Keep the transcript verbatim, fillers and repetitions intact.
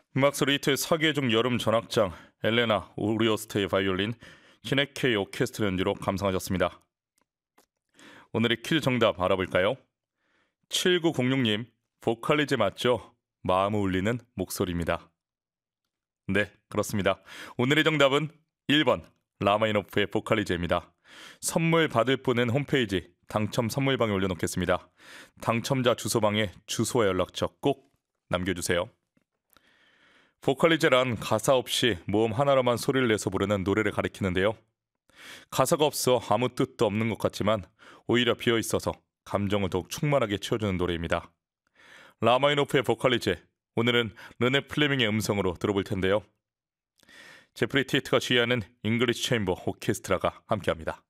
음악 스리트의 사계 중 여름 전악장 엘레나 오리오스트의 바이올린, 키네케이 오케스트라 연주로 감상하셨습니다. 오늘의 퀴즈 정답 알아볼까요? 칠구공육 님, 보컬리즈 맞죠? 마음을 울리는 목소리입니다. 네, 그렇습니다. 오늘의 정답은 일 번 라마니노프의 보컬리즈입니다. 선물 받을 분은 홈페이지 당첨 선물방에 올려놓겠습니다. 당첨자 주소방에 주소와 연락처 꼭 남겨주세요. 보컬리즈란 가사 없이 모음 하나로만 소리를 내서 부르는 노래를 가리키는데요. 가사가 없어 아무 뜻도 없는 것 같지만 오히려 비어있어서 감정을 더욱 충만하게 채워주는 노래입니다. 라마니노프의 보컬리즈, 오늘은 르네 플레밍의 음성으로 들어볼 텐데요. 제프리 티트가 지휘하는 잉글리시 체인버 오케스트라가 함께합니다.